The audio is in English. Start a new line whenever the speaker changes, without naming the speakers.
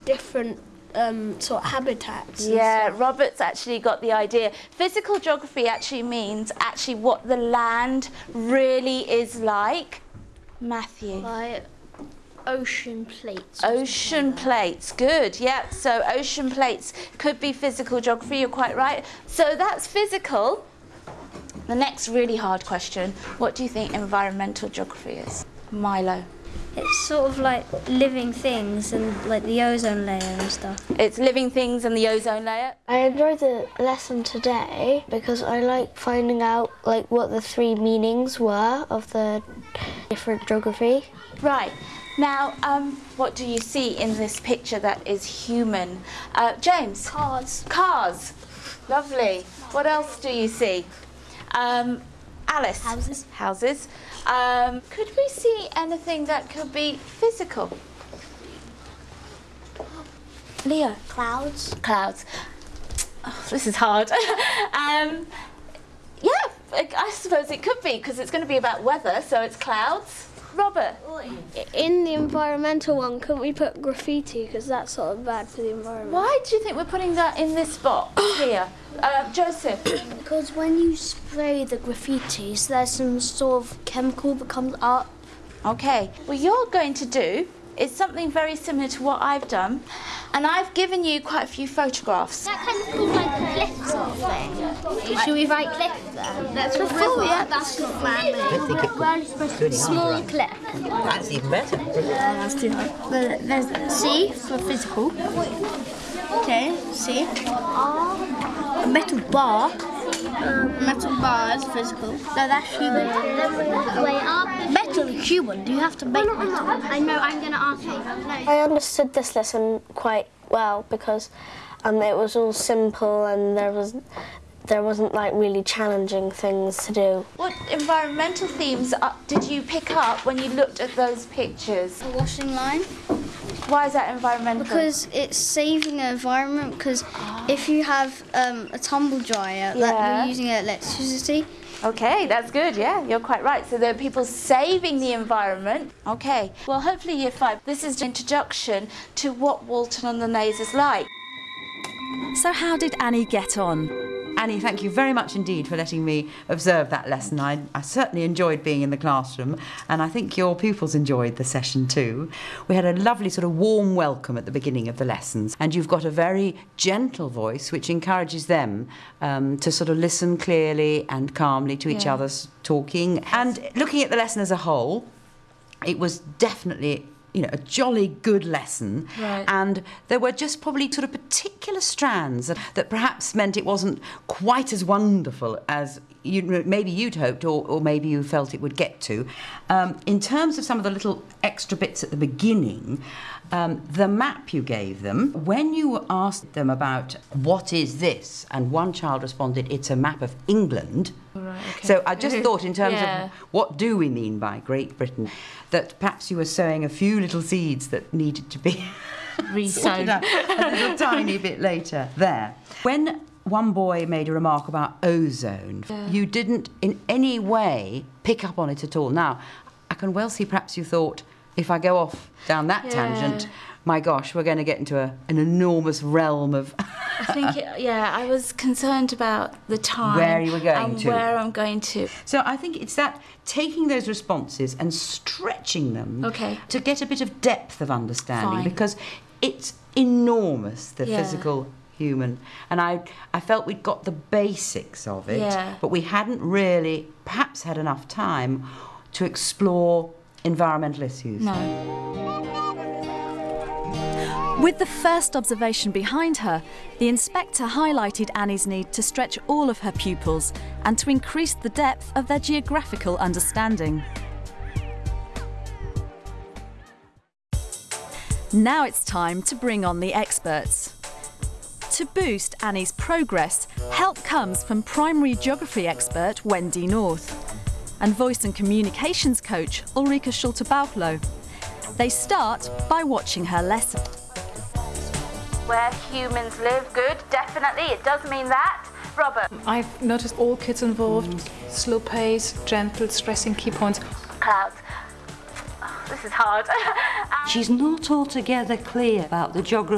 different sort of habitats.
Yeah, Robert's actually got the idea. Physical geography actually means what the land really is like. Matthew.
Like ocean plates.
Ocean plates, good, yeah. So ocean plates could be physical geography, you're quite right. So that's physical. The next really hard question, what do you think environmental geography is? Milo.
It's sort of like living things and like the ozone layer and stuff.
It's living things and the ozone layer.
I enjoyed the lesson today because I like finding out like what the three meanings were of the different geography.
Right. Now, what do you see in this picture that is human? James?
Cars.
Cars. Lovely. What else do you see? Alice?
Houses.
Houses. Could we see anything that could be physical? Leo?
Clouds.
Clouds. Oh, this is hard. Yeah, I suppose it could be because it's going to be about weather, so it's clouds. Robert?
In the environmental one, couldn't we put graffiti because that's sort of bad for the environment?
Why do you think we're putting that in this box here? Joseph?
Because when you spray the graffitis, there's some sort of chemical that comes up.
Okay, what you're going to do is something very similar to what I've done, and I've given you quite a few photographs.
That kind of feels like a cliff sort of thing. Should we write cliff then? That's a
river. Yeah, that's not
I don't think it could.
small cliff.
That's even better.
That's too hard. Well, there's C for physical. Okay, C. A metal bar. Metal bar is physical. No, that's human. Metal is human. Do you have to make metal? I know, I'm going to ask you. No.
I understood this lesson quite well because it was all simple and there wasn't like really challenging things to do.
What environmental themes did you pick up when you looked at those pictures?
A washing line.
Why is that environmental?
Because it's saving the environment, because if you have a tumble dryer, you're using electricity.
Okay, that's good, yeah, you're quite right. So there are people saving the environment. Okay, well hopefully Year 5, this is an introduction to what Walton-on-the-Naze is like.
So how did Annie get on?
Annie, thank you very much indeed for letting me observe that lesson. I certainly enjoyed being in the classroom, and I think your pupils enjoyed the session too. We had a lovely sort of warm welcome at the beginning of the lessons, and you've got a very gentle voice which encourages them to sort of listen clearly and calmly to each other's talking. And looking at the lesson as a whole, it was definitely a jolly good lesson, and there were just probably sort of particular strands that perhaps meant it wasn't quite as wonderful as maybe you'd hoped or maybe you felt it would get to. In terms of some of the little extra bits at the beginning, the map you gave them, when you asked them about what is this, and one child responded, it's a map of England. Right, okay. So I just thought in terms of what do we mean by Great Britain, that perhaps you were sowing a few little seeds that needed to be
resown
a little tiny bit later. There. When one boy made a remark about ozone, you didn't in any way pick up on it at all. Now, I can well see perhaps you thought, if I go off down that tangent, my gosh, we're going to get into an enormous realm of...
I think, I was concerned about the time.
Where you were going to.
Where I'm going to.
So I think it's that taking those responses and stretching them to get a bit of depth of understanding, because it's enormous, the physical human. And I felt we'd got the basics of it, but we hadn't really perhaps had enough time to explore environmental issues.
No.
With the first observation behind her, the inspector highlighted Annie's need to stretch all of her pupils and to increase the depth of their geographical understanding. Now it's time to bring on the experts. To boost Annie's progress, help comes from primary geography expert Wendy North and voice and communications coach Ulrika Schulte-Bauchloh. They start by watching her lesson.
Where humans live, good, definitely, it does mean that. Robert?
I've noticed all kids involved, slow pace, gentle, stressing key points.
Clouds. Oh, this is hard.
She's not altogether clear about the geography